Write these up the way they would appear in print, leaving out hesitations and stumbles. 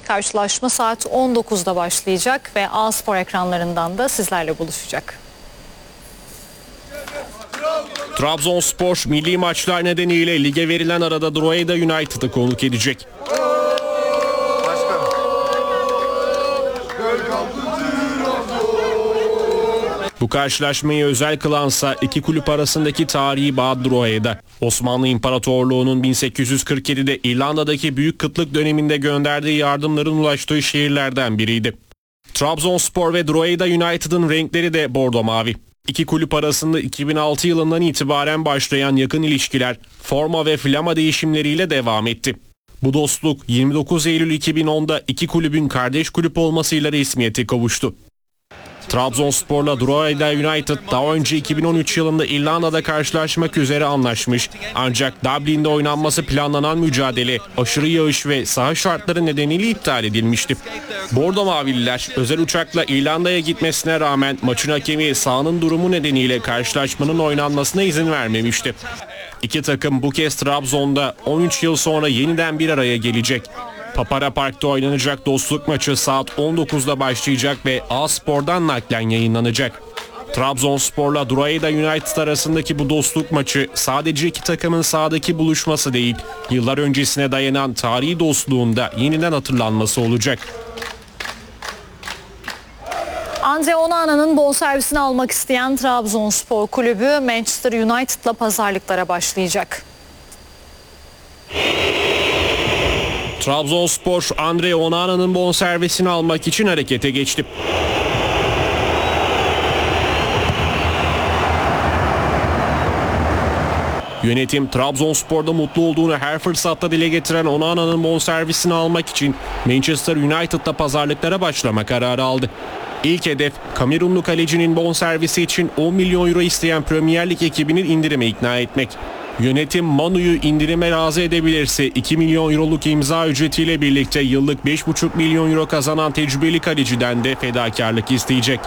Karşılaşma saat 19'da başlayacak ve A-Spor ekranlarından da sizlerle buluşacak. Trabzonspor milli maçlar nedeniyle lige verilen arada Drogheda United'ı konuk edecek. Bu karşılaşmayı özel kılansa iki kulüp arasındaki tarihi bağ Drogheda. Osmanlı İmparatorluğu'nun 1847'de İrlanda'daki Büyük Kıtlık döneminde gönderdiği yardımların ulaştığı şehirlerden biriydi. Trabzonspor ve Drogheda United'ın renkleri de bordo mavi. İki kulüp arasında 2006 yılından itibaren başlayan yakın ilişkiler forma ve flama değişimleriyle devam etti. Bu dostluk 29 Eylül 2010'da iki kulübün kardeş kulüp olmasıyla resmiyete kavuştu. Trabzonspor'la Drogheda United daha önce 2013 yılında İrlanda'da karşılaşmak üzere anlaşmış. Ancak Dublin'de oynanması planlanan mücadele aşırı yağış ve saha şartları nedeniyle iptal edilmişti. Bordo Mavililer özel uçakla İrlanda'ya gitmesine rağmen maçın hakemi sahanın durumu nedeniyle karşılaşmanın oynanmasına izin vermemişti. İki takım bu kez Trabzon'da 13 yıl sonra yeniden bir araya gelecek. Papara Park'ta oynanacak dostluk maçı saat 19'da başlayacak ve A-Spor'dan naklen yayınlanacak. Trabzonspor'la Drogheda United arasındaki bu dostluk maçı sadece iki takımın sahadaki buluşması değil, yıllar öncesine dayanan tarihi dostluğun da yeniden hatırlanması olacak. Andre Onana'nın bonservisini almak isteyen Trabzonspor kulübü Manchester United'la pazarlıklara başlayacak. Trabzonspor, Andre Onana'nın bonservisini almak için harekete geçti. Yönetim Trabzonspor'da mutlu olduğunu her fırsatta dile getiren Onana'nın bonservisini almak için Manchester United'la pazarlıklara başlama kararı aldı. İlk hedef Kamerunlu kalecinin bonservisi için 10 milyon euro isteyen Premier Lig ekibinin indirime ikna etmek. Yönetim Manu'yu indirime razı edebilirse 2 milyon euroluk imza ücretiyle birlikte yıllık 5,5 milyon euro kazanan tecrübeli kaleciden de fedakarlık isteyecek.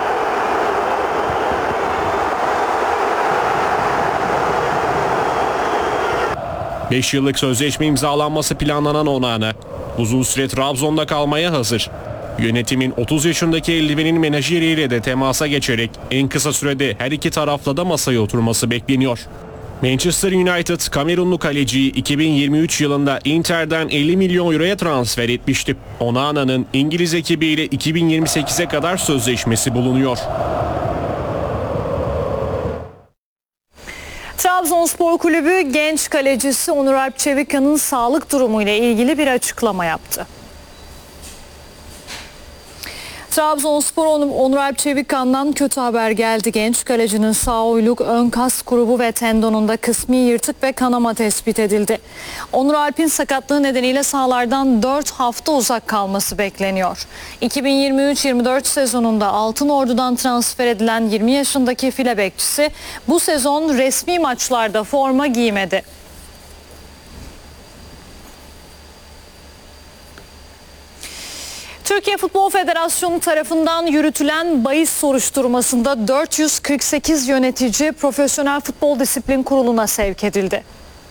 Beş yıllık sözleşme imzalanması planlanan Onana uzun süre Trabzon'da kalmaya hazır. Yönetimin 30 yaşındaki eldivenin menajeriyle de temasa geçerek en kısa sürede her iki tarafla da masaya oturması bekleniyor. Manchester United, Kamerunlu kaleciyi 2023 yılında Inter'den 50 milyon euroya transfer etmişti. Onana'nın İngiliz ekibiyle 2028'e kadar sözleşmesi bulunuyor. Trabzonspor Kulübü genç kalecisi Onur Alp Çevikkan'ın sağlık durumuyla ilgili bir açıklama yaptı. Trabzonspor Onur Alp Çevikkan'dan kötü haber geldi. Genç kalecinin sağ oyluk, ön kas grubu ve tendonunda kısmi yırtık ve kanama tespit edildi. Onur Alp'in sakatlığı nedeniyle sahalardan 4 hafta uzak kalması bekleniyor. 2023-24 sezonunda Altınordu'dan transfer edilen 20 yaşındaki file bekçisi bu sezon resmi maçlarda forma giymedi. Türkiye Futbol Federasyonu tarafından yürütülen bahis soruşturmasında 448 yönetici Profesyonel Futbol Disiplin Kurulu'na sevk edildi.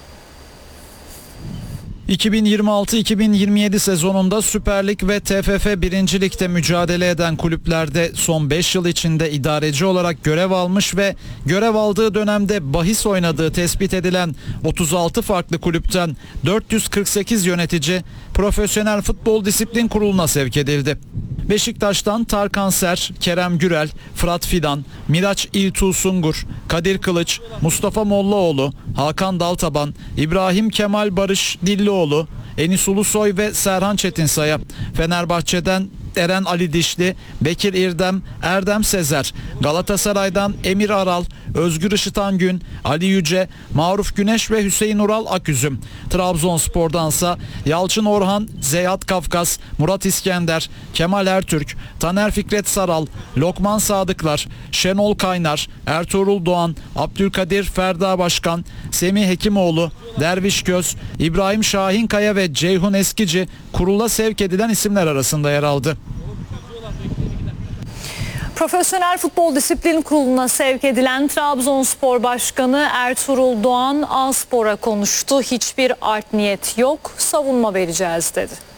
2026-2027 sezonunda Süper Lig ve TFF 1. Lig'de mücadele eden kulüplerde son 5 yıl içinde idareci olarak görev almış ve görev aldığı dönemde bahis oynadığı tespit edilen 36 farklı kulüpten 448 yönetici Profesyonel Futbol Disiplin Kurulu'na sevk edildi. Beşiktaş'tan Tarkan Ser, Kerem Gürel, Fırat Fidan, Miraç İltuğ Sungur, Kadir Kılıç, Mustafa Mollaoğlu, Hakan Daltaban, İbrahim Kemal Barış Dillioğlu, Enis Ulusoy ve Serhan Çetinsay'a, Fenerbahçe'den Eren Ali Dişli, Bekir İrdem, Erdem Sezer, Galatasaray'dan Emir Aral, Özgür Işıtangün, Ali Yüce, Maruf Güneş ve Hüseyin Ural Aküzüm. Trabzonspor'dansa Yalçın Orhan, Zeyat Kafkas, Murat İskender, Kemal Ertürk, Taner Fikret Saral, Lokman Sadıklar, Şenol Kaynar, Ertuğrul Doğan, Abdülkadir Ferda Başkan, Semih Hekimoğlu, Derviş Göz, İbrahim Şahinkaya ve Ceyhun Eskici kurula sevk edilen isimler arasında yer aldı. Profesyonel Futbol Disiplin Kurulu'na sevk edilen Trabzonspor Başkanı Ertuğrul Doğan A-Spor'a konuştu. Hiçbir art niyet yok, savunma vereceğiz dedi.